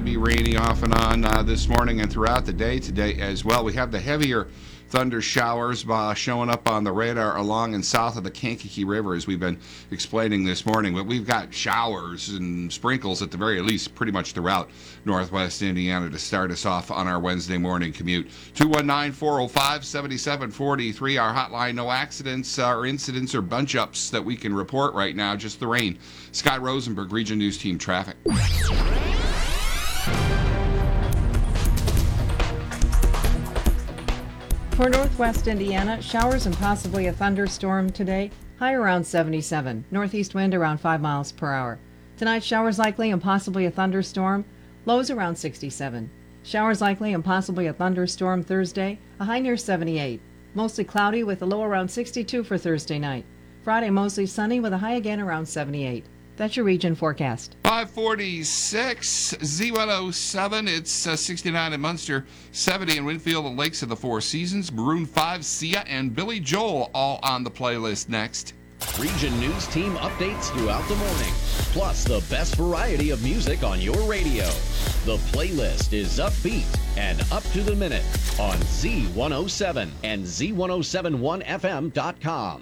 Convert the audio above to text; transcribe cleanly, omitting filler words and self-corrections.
to be rainy off and on this morning and throughout the day today as well. We have the heavier thunder showers showing up on the radar along and south of the Kankakee River, as we've been explaining this morning. But we've got showers and sprinkles at the very least pretty much throughout northwest Indiana to start us off on our Wednesday morning commute. 219-405-7743, our hotline. No accidents or incidents or bunch-ups that we can report right now, just the rain. Scott Rosenberg, Region News Team Traffic. For northwest Indiana, showers and possibly a thunderstorm today. High around 77. Northeast wind around 5 miles per hour. Tonight, showers likely and possibly a thunderstorm. Lows around 67. Showers likely and possibly a thunderstorm Thursday. A high near 78. Mostly cloudy with a low around 62 for Thursday night. Friday, mostly sunny with a high again around 78. That's your region forecast. 546 Z107. It's 69 in Munster, 70 in Winfield and Lakes of the Four Seasons. Maroon 5, Sia, and Billy Joel all on the playlist next. Region News Team updates throughout the morning, plus the best variety of music on your radio. The playlist is upbeat and up to the minute on Z107 and Z1071FM.com.